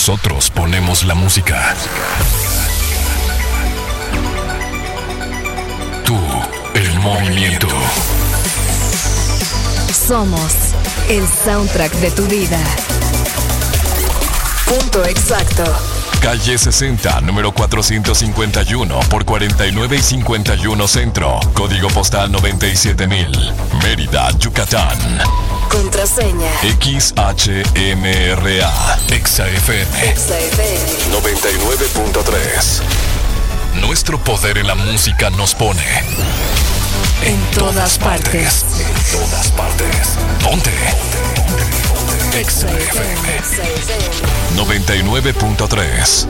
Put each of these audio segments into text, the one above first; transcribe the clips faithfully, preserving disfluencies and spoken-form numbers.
Nosotros ponemos la música. Tú, el movimiento. Somos el soundtrack de tu vida. Punto exacto. Calle sesenta, número cuatrocientos cincuenta y uno por cuarenta y nueve y cincuenta y uno Centro. Código postal noventa y siete mil. Mérida, Yucatán. Contraseña X H M R A. Exa F M. Exa F M noventa y nueve punto tres. Nuestro poder en la música nos pone en todas partes. En todas partes. Ponte. Exa F M noventa y nueve punto tres.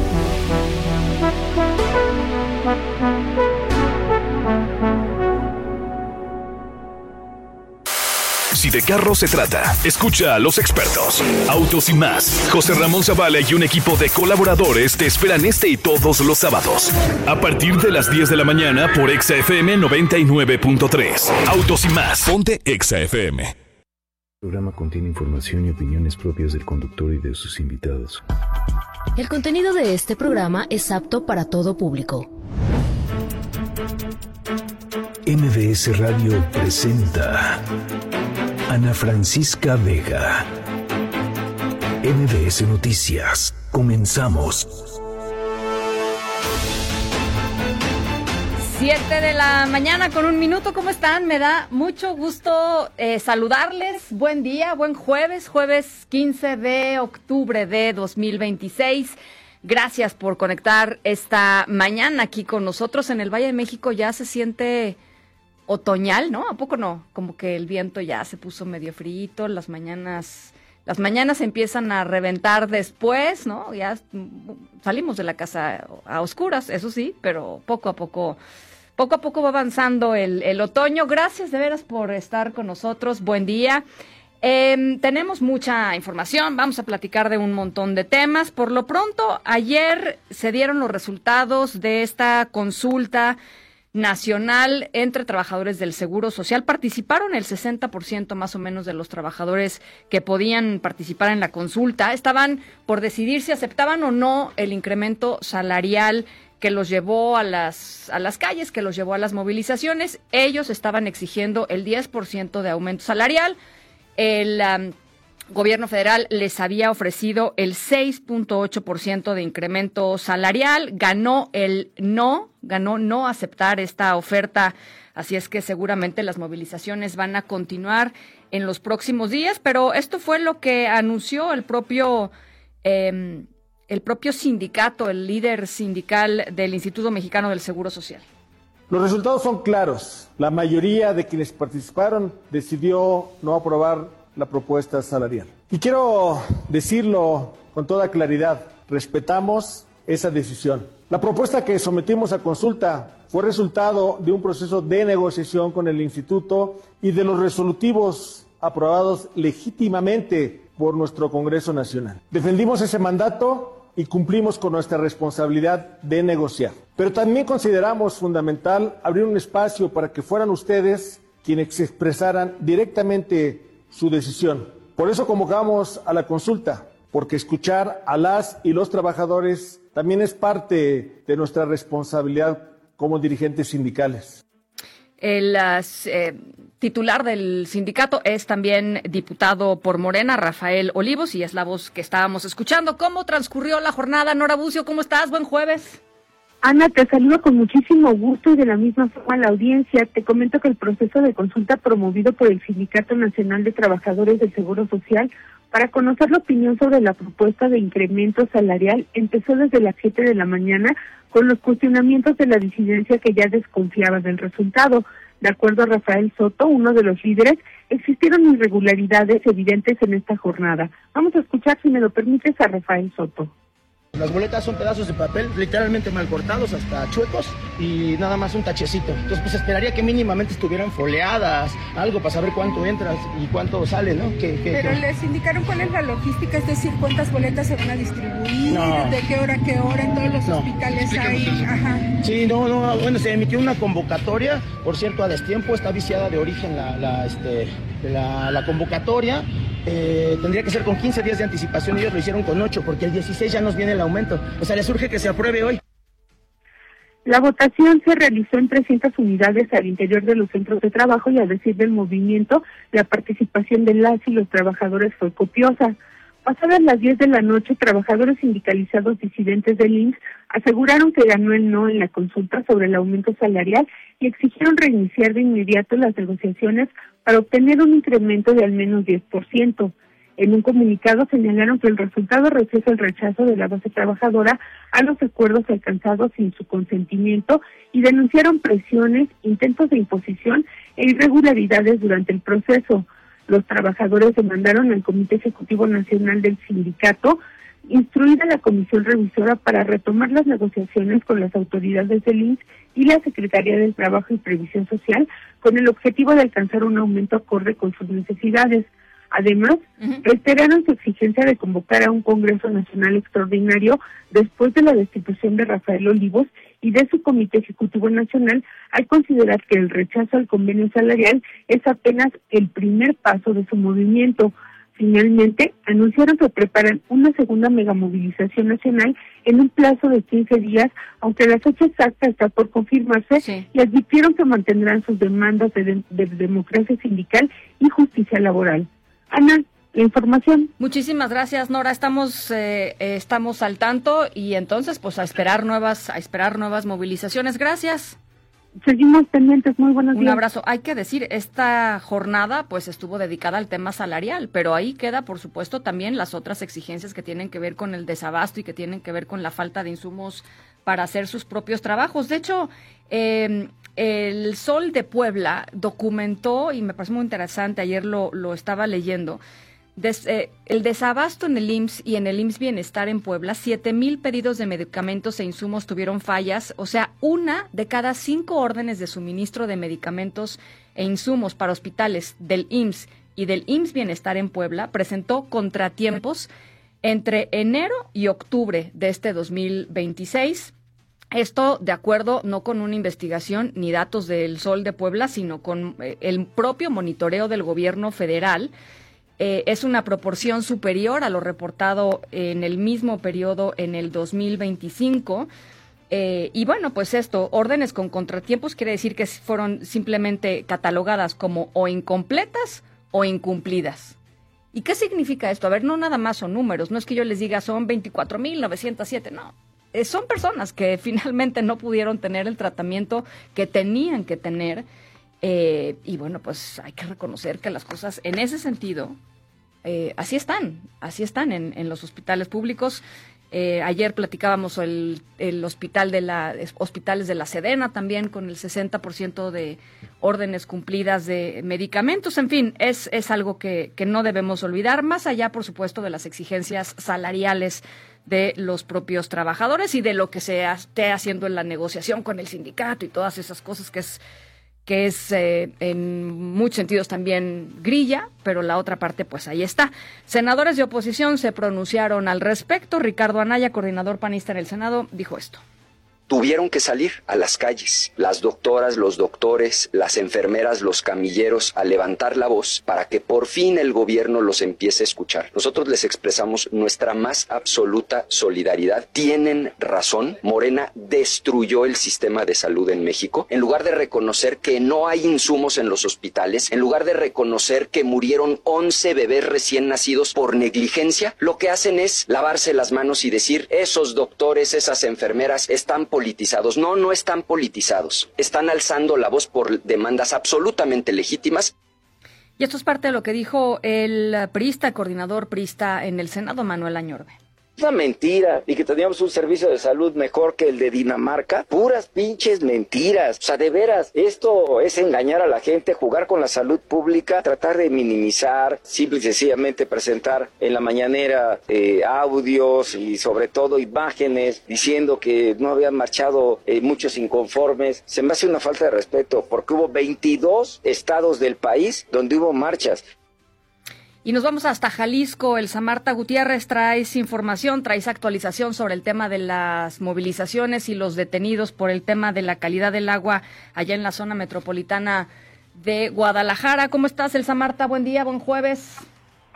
Si de carro se trata, escucha a los expertos. Autos y más. José Ramón Zavala y un equipo de colaboradores te esperan este y todos los sábados. A partir de las diez de la mañana por Exa F M noventa y nueve punto tres. Autos y más. Ponte Exa F M. El programa contiene información y opiniones propias del conductor y de sus invitados. El contenido de este programa es apto para todo público. M V S Radio presenta Ana Francisca Vega. M V S Noticias. Comenzamos. Siete de la mañana con un minuto, ¿cómo están? Me da mucho gusto eh, saludarles. Buen día, buen jueves, jueves quince de octubre de dos mil veintiséis. Gracias por conectar esta mañana aquí con nosotros. En el Valle de México ya se siente otoñal, ¿no? ¿A poco no? Como que el viento ya se puso medio frío, las mañanas... Las mañanas empiezan a reventar después, ¿no? Ya salimos de la casa a oscuras, eso sí, pero poco a poco, poco a poco va avanzando el, el otoño. Gracias de veras por estar con nosotros. Buen día. Eh, tenemos mucha información, vamos a platicar de un montón de temas. Por lo pronto, ayer se dieron los resultados de esta consulta nacional entre trabajadores del Seguro Social. Participaron el sesenta por ciento más o menos de los trabajadores que podían participar en la consulta. Estaban por decidir si aceptaban o no el incremento salarial que los llevó a las, a las calles, que los llevó a las movilizaciones. Ellos estaban exigiendo el diez por ciento de aumento salarial. El um, gobierno federal les había ofrecido el seis punto ocho por ciento de incremento salarial. Ganó el no, ganó no aceptar esta oferta. Así es que seguramente las movilizaciones van a continuar en los próximos días, pero esto fue lo que anunció el propio, eh, el propio sindicato, el líder sindical del Instituto Mexicano del Seguro Social. Los resultados son claros. La mayoría de quienes participaron decidió no aprobar la propuesta salarial. Y quiero decirlo con toda claridad, respetamos esa decisión. La propuesta que sometimos a consulta fue resultado de un proceso de negociación con el Instituto y de los resolutivos aprobados legítimamente por nuestro Congreso Nacional. Defendimos ese mandato y cumplimos con nuestra responsabilidad de negociar. Pero también consideramos fundamental abrir un espacio para que fueran ustedes quienes expresaran directamente su decisión. Por eso convocamos a la consulta, porque escuchar a las y los trabajadores también es parte de nuestra responsabilidad como dirigentes sindicales. El eh, titular del sindicato es también diputado por Morena, Rafael Olivos, y es la voz que estábamos escuchando. ¿Cómo transcurrió la jornada? Nora Bucio, ¿cómo estás? Buen jueves. Ana, te saludo con muchísimo gusto y de la misma forma a la audiencia. Te comento que el proceso de consulta promovido por el Sindicato Nacional de Trabajadores del Seguro Social para conocer la opinión sobre la propuesta de incremento salarial empezó desde las siete de la mañana con los cuestionamientos de la disidencia que ya desconfiaba del resultado. De acuerdo a Rafael Soto, uno de los líderes, existieron irregularidades evidentes en esta jornada. Vamos a escuchar, si me lo permites, a Rafael Soto. Las boletas son pedazos de papel literalmente mal cortados, hasta chuecos, y nada más un tachecito. Entonces pues esperaría que mínimamente estuvieran foliadas, algo para saber cuánto entras y cuánto sale, ¿no? ¿Qué, qué, Pero qué? les indicaron cuál es la logística, es decir, cuántas boletas se van a distribuir, No. de qué hora a qué hora, en todos los No. hospitales hay. Ajá. Sí, no, no, bueno, se emitió una convocatoria, por cierto, a destiempo, está viciada de origen la, la, este, la, la convocatoria, eh, tendría que ser con quince días de anticipación, ellos lo hicieron con ocho, porque el dieciséis ya nos viene el aumento. O sea, les urge que se apruebe hoy. La votación se realizó en trescientas unidades al interior de los centros de trabajo y, a decir del movimiento, la participación de las y los trabajadores fue copiosa. Pasadas las diez de la noche, trabajadores sindicalizados disidentes del I M S S aseguraron que ganó el no en la consulta sobre el aumento salarial y exigieron reiniciar de inmediato las negociaciones para obtener un incremento de al menos diez por ciento. En un comunicado señalaron que el resultado refleja el rechazo de la base trabajadora a los acuerdos alcanzados sin su consentimiento y denunciaron presiones, intentos de imposición e irregularidades durante el proceso. Los trabajadores demandaron al Comité Ejecutivo Nacional del Sindicato instruir a la Comisión Revisora para retomar las negociaciones con las autoridades del I M S S y la Secretaría del Trabajo y Previsión Social con el objetivo de alcanzar un aumento acorde con sus necesidades. Además, uh-huh. reiteraron su exigencia de convocar a un Congreso Nacional Extraordinario después de la destitución de Rafael Olivos y de su Comité Ejecutivo Nacional, al considerar que el rechazo al convenio salarial es apenas el primer paso de su movimiento. Finalmente, anunciaron que preparan una segunda megamovilización nacional en un plazo de quince días, aunque la fecha exacta está por confirmarse, sí. y advirtieron que mantendrán sus demandas de, de, de democracia sindical y justicia laboral. Ana, la información. Muchísimas gracias, Nora. Estamos eh, eh, estamos al tanto y entonces pues a esperar nuevas a esperar nuevas movilizaciones. Gracias. Seguimos pendientes. Muy buenos días. Un abrazo. Hay que decir, esta jornada pues estuvo dedicada al tema salarial, pero ahí queda, por supuesto, también las otras exigencias que tienen que ver con el desabasto y que tienen que ver con la falta de insumos para hacer sus propios trabajos. De hecho, eh, el Sol de Puebla documentó, y me parece muy interesante, ayer lo, lo estaba leyendo, des, eh, el desabasto en el I M S S y en el I M S S Bienestar en Puebla, siete mil pedidos de medicamentos e insumos tuvieron fallas, o sea, una de cada cinco órdenes de suministro de medicamentos e insumos para hospitales del I M S S y del I M S S Bienestar en Puebla presentó contratiempos entre enero y octubre de este dos mil veintiséis. Esto de acuerdo no con una investigación ni datos del Sol de Puebla, sino con eh, el propio monitoreo del gobierno federal. Eh, es una proporción superior a lo reportado en el mismo periodo en el dos mil veinticinco. Eh, y bueno, pues esto, órdenes con contratiempos quiere decir que fueron simplemente catalogadas como o incompletas o incumplidas. ¿Y qué significa esto? A ver, no nada más son números, no es que yo les diga son veinticuatro mil novecientos siete, no. Son personas que finalmente no pudieron tener el tratamiento que tenían que tener eh, y bueno, pues hay que reconocer que las cosas en ese sentido eh, así están, así están en, en los hospitales públicos. Eh, ayer platicábamos el, el hospital de la hospitales de la Sedena también con el sesenta por ciento de órdenes cumplidas de medicamentos. En fin, es, es algo que, que no debemos olvidar, más allá, por supuesto, de las exigencias salariales de los propios trabajadores y de lo que se esté haciendo en la negociación con el sindicato y todas esas cosas que es que es eh, en muchos sentidos también grilla, pero la otra parte pues ahí está. Senadores de oposición se pronunciaron al respecto. Ricardo Anaya, coordinador panista en el Senado, dijo esto. Tuvieron que salir a las calles, las doctoras, los doctores, las enfermeras, los camilleros, a levantar la voz para que por fin el gobierno los empiece a escuchar. Nosotros les expresamos nuestra más absoluta solidaridad. Tienen razón, Morena destruyó el sistema de salud en México. En lugar de reconocer que no hay insumos en los hospitales, en lugar de reconocer que murieron once bebés recién nacidos por negligencia, lo que hacen es lavarse las manos y decir, esos doctores, esas enfermeras están por politizados. No, no están politizados. Están alzando la voz por demandas absolutamente legítimas. Y esto es parte de lo que dijo el priista, coordinador priista en el Senado, Manuel Añorbe. Es una mentira, y que teníamos un servicio de salud mejor que el de Dinamarca. Puras pinches mentiras. O sea, de veras, esto es engañar a la gente, jugar con la salud pública, tratar de minimizar, simple y sencillamente presentar en la mañanera eh, audios y sobre todo imágenes diciendo que no habían marchado eh, muchos inconformes. Se me hace una falta de respeto porque hubo veintidós estados del país donde hubo marchas. Y nos vamos hasta Jalisco. Elsa Marta Gutiérrez, traes información, traes actualización sobre el tema de las movilizaciones y los detenidos por el tema de la calidad del agua allá en la zona metropolitana de Guadalajara. ¿Cómo estás, Elsa Marta? Buen día, buen jueves.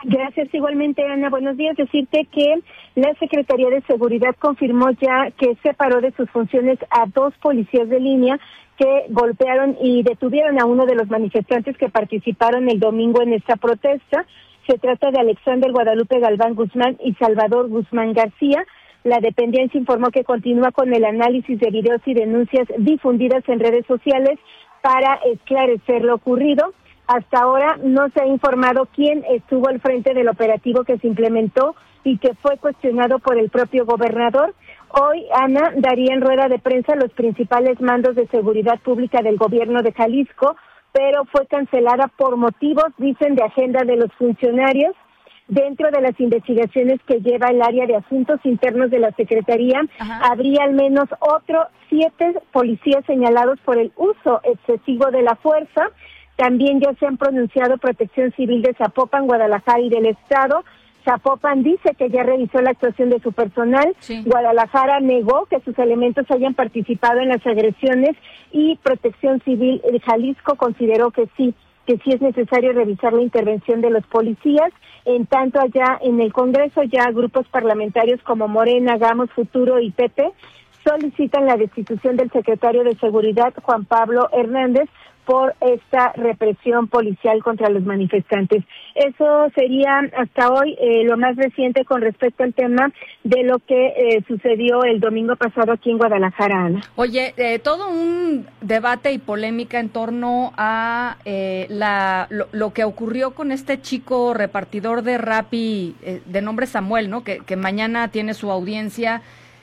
Gracias, igualmente, Ana. Buenos días. Decirte que la Secretaría de Seguridad confirmó ya que separó de sus funciones a dos policías de línea que golpearon y detuvieron a uno de los manifestantes que participaron el domingo en esta protesta. Se trata de Alexander Guadalupe Galván Guzmán y Salvador Guzmán García. La dependencia informó que continúa con el análisis de videos y denuncias difundidas en redes sociales para esclarecer lo ocurrido. Hasta ahora no se ha informado quién estuvo al frente del operativo que se implementó y que fue cuestionado por el propio gobernador. Hoy, Ana, daría en rueda de prensa los principales mandos de seguridad pública del gobierno de Jalisco, pero fue cancelada por motivos, dicen, de agenda de los funcionarios. Dentro de las investigaciones que lleva el área de asuntos internos de la Secretaría, Ajá. habría al menos otros siete policías señalados por el uso excesivo de la fuerza. También ya se han pronunciado Protección Civil de Zapopan, Guadalajara y del Estado. Zapopan dice que ya revisó la actuación de su personal. Sí. Guadalajara negó que sus elementos hayan participado en las agresiones y Protección Civil de Jalisco consideró que sí, que sí es necesario revisar la intervención de los policías. En tanto, allá en el Congreso ya grupos parlamentarios como Morena, Gamos, Futuro y P P solicitan la destitución del secretario de Seguridad, Juan Pablo Hernández, por esta represión policial contra los manifestantes. Eso sería hasta hoy eh, lo más reciente con respecto al tema de lo que eh, sucedió el domingo pasado aquí en Guadalajara, Ana. Oye, eh, todo un debate y polémica en torno a eh, la lo, lo que ocurrió con este chico repartidor de Rappi eh, de nombre Samuel, ¿no? Que, que mañana tiene su audiencia.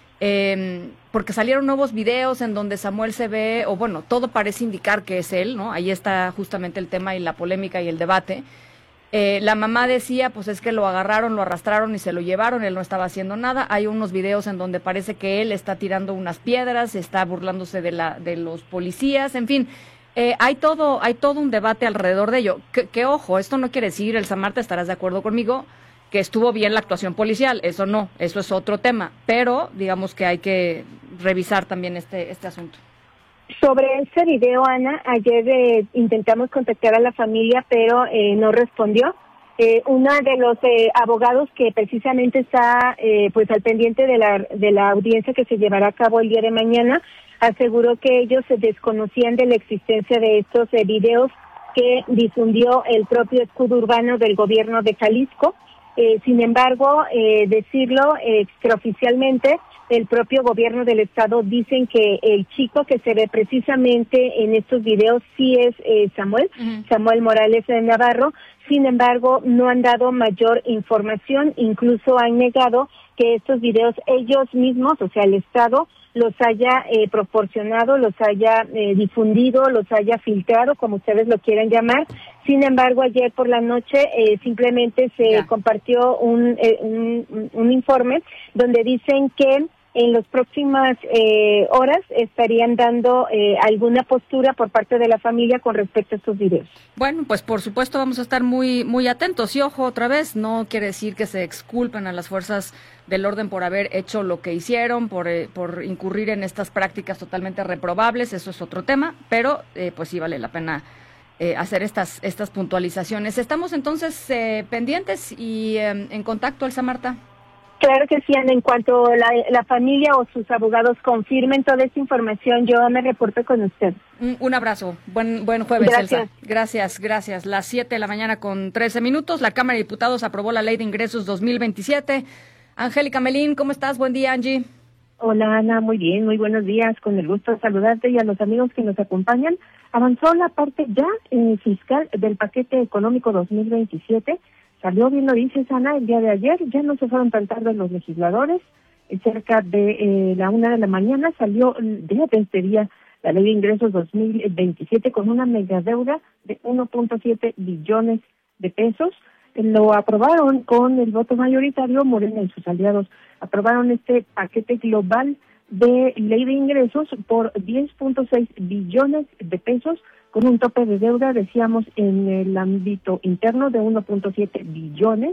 Eh, porque salieron nuevos videos en donde Samuel se ve, o bueno, todo parece indicar que es él, ¿no? Ahí está justamente el tema y la polémica y el debate. Eh, la mamá decía, pues es que lo agarraron, lo arrastraron y se lo llevaron, él no estaba haciendo nada. Hay unos videos en donde parece que él está tirando unas piedras, está burlándose de la de los policías, en fin. Eh, hay todo hay todo un debate alrededor de ello. Que, que ojo, esto no quiere decir, Elsa Marta, estarás de acuerdo conmigo, que estuvo bien la actuación policial, eso no, eso es otro tema, pero digamos que hay que revisar también este este asunto. Sobre este video, Ana, ayer eh, intentamos contactar a la familia, pero eh, no respondió. Eh, uno de los eh, abogados que precisamente está eh, pues al pendiente de la de la audiencia que se llevará a cabo el día de mañana, aseguró que ellos se desconocían de la existencia de estos eh, videos que difundió el propio escudo urbano del gobierno de Jalisco. Eh, sin embargo, eh, decirlo eh, extraoficialmente, el propio gobierno del estado dicen que el chico que se ve precisamente en estos videos sí es eh, Samuel, uh-huh. Samuel Morales de Navarro. Sin embargo, no han dado mayor información, incluso han negado que estos videos ellos mismos, o sea, el estado, los haya eh, proporcionado, los haya eh, difundido, los haya filtrado, como ustedes lo quieran llamar. Sin embargo, ayer por la noche eh, simplemente se yeah. compartió un, eh, un, un informe donde dicen que en las próximas eh, horas estarían dando eh, alguna postura por parte de la familia con respecto a estos videos. Bueno, pues por supuesto vamos a estar muy muy atentos. Y ojo, otra vez, no quiere decir que se exculpen a las fuerzas del orden por haber hecho lo que hicieron, por eh, por incurrir en estas prácticas totalmente reprobables, eso es otro tema, pero eh, pues sí vale la pena eh, hacer estas estas puntualizaciones. Estamos entonces eh, pendientes y eh, en contacto, Elsa Marta. Claro que sí, Ana. En cuanto la, la familia o sus abogados confirmen toda esta información, yo me reporto con usted. Un, un abrazo. Buen buen jueves, gracias. Elsa. Gracias, gracias. Las siete de la mañana con trece minutos. La Cámara de Diputados aprobó la Ley de Ingresos dos mil veintisiete. Angélica Melín, ¿cómo estás? Buen día, Angie. Hola, Ana. Muy bien, muy buenos días. Con el gusto de saludarte y a los amigos que nos acompañan. Avanzó la parte ya eh, fiscal del paquete económico dos mil veintisiete. Salió, bien lo dices, Ana, el día de ayer, ya no se fueron tan tarde los legisladores, cerca de eh, la una de la mañana salió de este día la Ley de Ingresos dos mil veintisiete con una megadeuda de uno punto siete billones de pesos. Lo aprobaron con el voto mayoritario, Morena y sus aliados aprobaron este paquete global de Ley de Ingresos por diez punto seis billones de pesos, con un tope de deuda, decíamos, en el ámbito interno de uno punto siete billones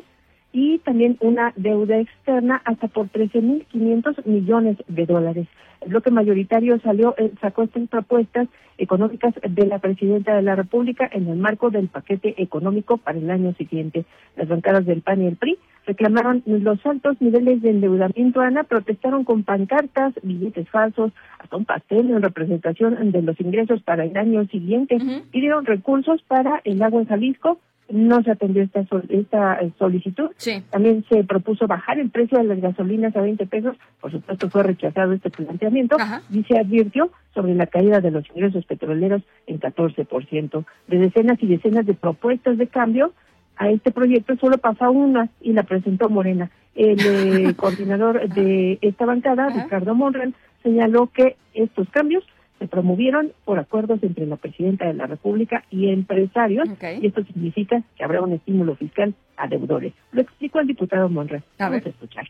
y también una deuda externa hasta por trece mil quinientos millones de dólares. El bloque mayoritario salió eh, sacó estas propuestas económicas de la Presidenta de la República en el marco del paquete económico para el año siguiente. Las bancadas del P A N y el P R I reclamaron los altos niveles de endeudamiento, Ana, protestaron con pancartas, billetes falsos, hasta un pastel en representación de los ingresos para el año siguiente. Uh-huh. Pidieron recursos para el agua en Jalisco, no se atendió esta sol, esta solicitud. Sí. También se propuso bajar el precio de las gasolinas a veinte pesos, por supuesto fue rechazado este planteamiento. Ajá. Y se advirtió sobre la caída de los ingresos petroleros en catorce por ciento. De decenas y decenas de propuestas de cambio, a este proyecto solo pasa una y la presentó Morena. El eh, coordinador de esta bancada, Ajá. Ricardo Monreal, señaló que estos cambios se promovieron por acuerdos entre la Presidenta de la República y empresarios, okay. y esto significa que habrá un estímulo fiscal a deudores. Lo explicó el diputado Monreal. Vamos a escuchar.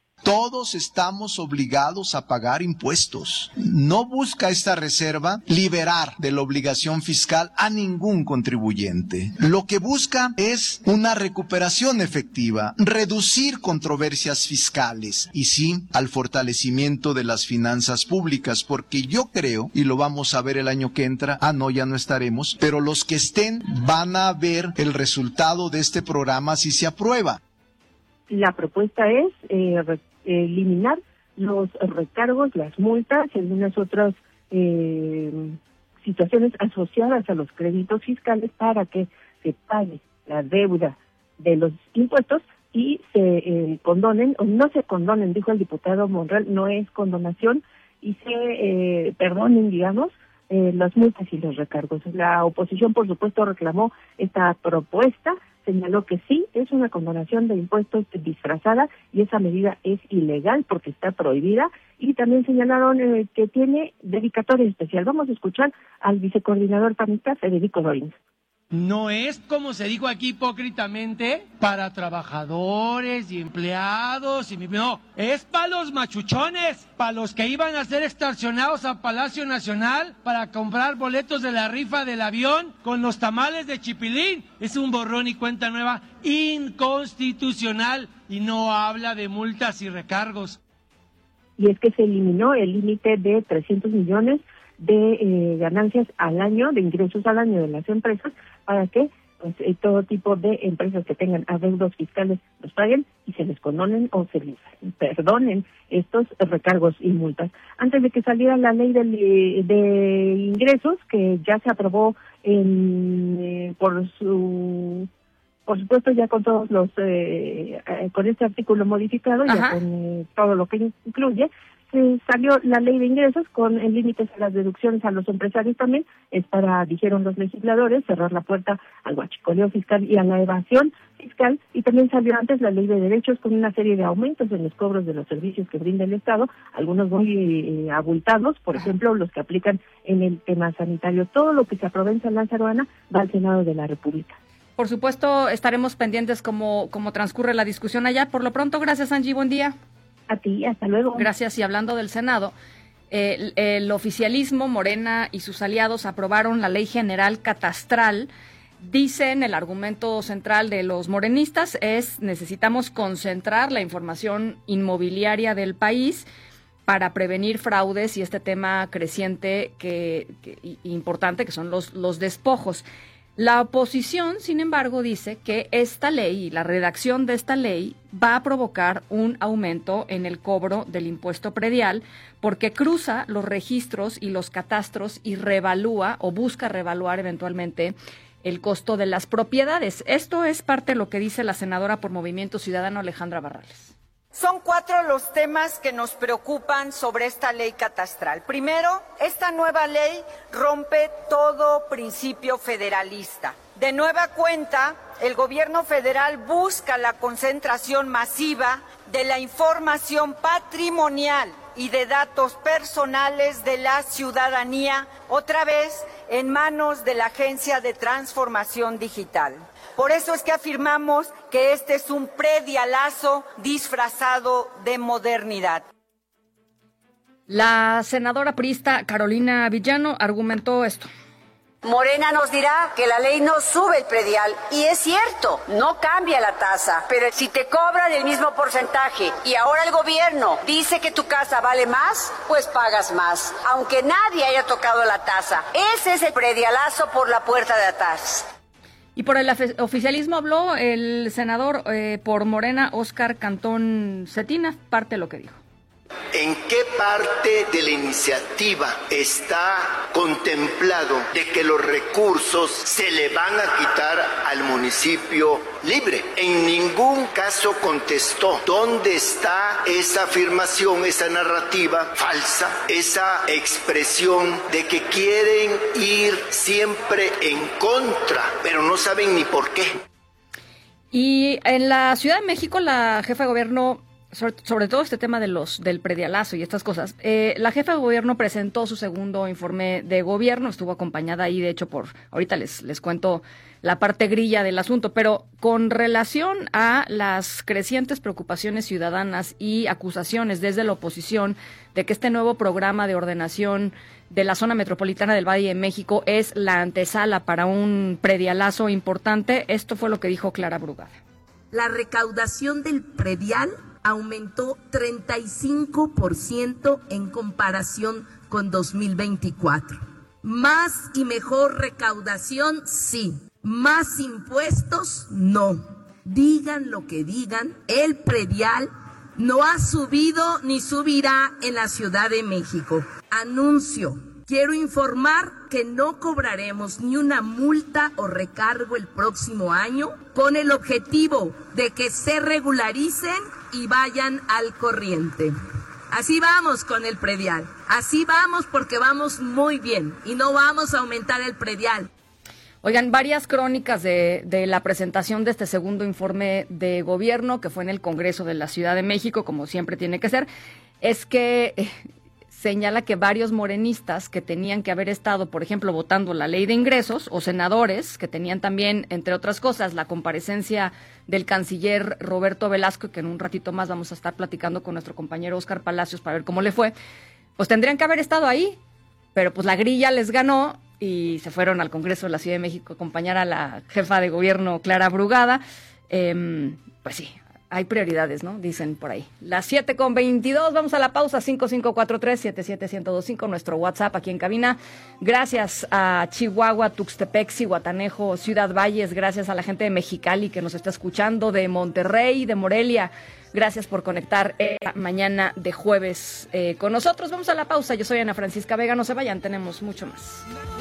Todos estamos obligados a pagar impuestos. No busca esta reserva liberar de la obligación fiscal a ningún contribuyente. Lo que busca es una recuperación efectiva, reducir controversias fiscales y sí al fortalecimiento de las finanzas públicas, porque yo creo, y lo vamos a ver el año que entra, ah no, ya no estaremos, pero los que estén van a ver el resultado de este programa si se aprueba. La propuesta es eh, re, eh, eliminar los recargos, las multas y algunas otras eh, situaciones asociadas a los créditos fiscales para que se pague la deuda de los impuestos y se eh, condonen, o no se condonen, dijo el diputado Monreal, no es condonación, y se eh, perdonen, digamos, eh, las multas y los recargos. La oposición, por supuesto, reclamó esta propuesta, señaló que sí, es una condonación de impuestos disfrazada y esa medida es ilegal porque está prohibida, y también señalaron eh, que tiene dedicatoria especial. Vamos a escuchar al vicecoordinador panista, Federico Dorín. No es, como se dijo aquí hipócritamente, para trabajadores y empleados, y no, es para los machuchones, para los que iban a ser extorsionados a Palacio Nacional para comprar boletos de la rifa del avión con los tamales de chipilín. Es un borrón y cuenta nueva inconstitucional y no habla de multas y recargos. Y es que se eliminó el límite de trescientos millones de eh, ganancias al año, de ingresos al año de las empresas, para que pues, eh, todo tipo de empresas que tengan adeudos fiscales los paguen y se les condonen o se les perdonen estos recargos y multas. Antes de que saliera la ley de, de ingresos, que ya se aprobó en, eh, por su... Por supuesto, ya con todos los, eh, eh, con este artículo modificado, Ajá. ya con eh, todo lo que incluye, se salió la ley de ingresos con límites a las deducciones a los empresarios también. Es para, dijeron los legisladores, cerrar la puerta al huachicoleo fiscal y a la evasión fiscal. Y también salió antes la ley de derechos con una serie de aumentos en los cobros de los servicios que brinda el Estado, algunos muy eh, abultados, por ejemplo, los que aplican en el tema sanitario. Todo lo que se aprueba en San Lázaro, Ana, va al Senado de la República. Por supuesto, estaremos pendientes cómo, cómo transcurre la discusión allá. Por lo pronto, gracias, Angie, buen día. A ti, hasta luego. Gracias. Y hablando del Senado, el, el oficialismo, Morena y sus aliados aprobaron la Ley General Catastral. Dicen, el argumento central de los morenistas es: necesitamos concentrar la información inmobiliaria del país para prevenir fraudes y este tema creciente que, que importante que son los, los despojos. La oposición, sin embargo, dice que esta ley y la redacción de esta ley va a provocar un aumento en el cobro del impuesto predial porque cruza los registros y los catastros y revalúa o busca revaluar eventualmente el costo de las propiedades. Esto es parte de lo que dice la senadora por Movimiento Ciudadano, Alejandra Barrales. Son cuatro los temas que nos preocupan sobre esta ley catastral. Primero, esta nueva ley rompe todo principio federalista. De nueva cuenta, el gobierno federal busca la concentración masiva de la información patrimonial y de datos personales de la ciudadanía, otra vez en manos de la Agencia de Transformación Digital. Por eso es que afirmamos que este es un predialazo disfrazado de modernidad. La senadora priista Carolina Villano argumentó esto. Morena nos dirá que la ley no sube el predial, y es cierto, no cambia la tasa, pero si te cobran el mismo porcentaje y ahora el gobierno dice que tu casa vale más, pues pagas más, aunque nadie haya tocado la tasa. Ese es el predialazo por la puerta de atrás. Y por el oficialismo habló el senador eh, por Morena, Óscar Cantón Cetina, parte de lo que dijo. ¿En qué parte de la iniciativa está contemplado de que los recursos se le van a quitar al municipio libre? En ningún caso contestó. ¿Dónde está esa afirmación, esa narrativa falsa, esa expresión de que quieren ir siempre en contra, pero no saben ni por qué? Y en la Ciudad de México, la jefa de gobierno, Sobre, sobre todo este tema de los del predialazo y estas cosas, eh, la jefa de gobierno presentó su segundo informe de gobierno, estuvo acompañada ahí, de hecho, por, ahorita les, les cuento la parte grilla del asunto, pero con relación a las crecientes preocupaciones ciudadanas y acusaciones desde la oposición de que este nuevo programa de ordenación de la zona metropolitana del Valle de México es la antesala para un predialazo importante, esto fue lo que dijo Clara Brugada. La recaudación del predial aumentó treinta y cinco por ciento en comparación con dos mil veinticuatro. Más y mejor recaudación, sí. Más impuestos, no. Digan lo que digan, el predial no ha subido ni subirá en la Ciudad de México. Anuncio. Quiero informar que no cobraremos ni una multa o recargo el próximo año con el objetivo de que se regularicen y vayan al corriente. Así vamos con el predial. Así vamos porque vamos muy bien y no vamos a aumentar el predial. Oigan, varias crónicas de, de la presentación de este segundo informe de gobierno que fue en el Congreso de la Ciudad de México, como siempre tiene que ser, es que eh, señala que varios morenistas que tenían que haber estado, por ejemplo, votando la ley de ingresos, o senadores que tenían también, entre otras cosas, la comparecencia del canciller Roberto Velasco, que en un ratito más vamos a estar platicando con nuestro compañero Óscar Palacios para ver cómo le fue, pues tendrían que haber estado ahí, pero pues la grilla les ganó y se fueron al Congreso de la Ciudad de México a acompañar a la jefa de gobierno Clara Brugada. Eh, pues sí, hay prioridades, ¿no? Dicen por ahí. Las siete con veintidós, vamos a la pausa, cinco cinco cuatro tres, siete siete uno cero dos cinco, nuestro WhatsApp aquí en cabina. Gracias a Chihuahua, Tuxtepec, Zihuatanejo, Ciudad Valles, gracias a la gente de Mexicali que nos está escuchando, de Monterrey, de Morelia. Gracias por conectar esta mañana de jueves eh, con nosotros. Vamos a la pausa, yo soy Ana Francisca Vega, no se vayan, tenemos mucho más.